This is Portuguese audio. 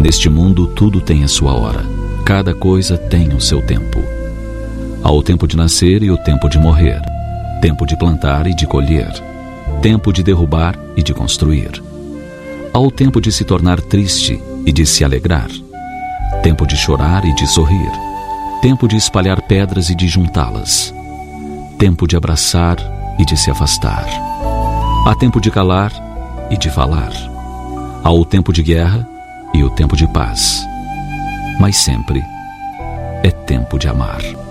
Neste mundo tudo tem a sua hora. Cada coisa tem o seu tempo. Há o tempo de nascer e o tempo de morrer. Tempo de plantar e de colher. Tempo de derrubar e de construir. Há o tempo de se tornar triste e de se alegrar. Tempo de chorar e de sorrir. Tempo de espalhar pedras e de juntá-las. Tempo de abraçar e de se afastar. Há tempo de calar e de falar. Há o tempo de guerra e o tempo de paz. Mas sempre é tempo de amar.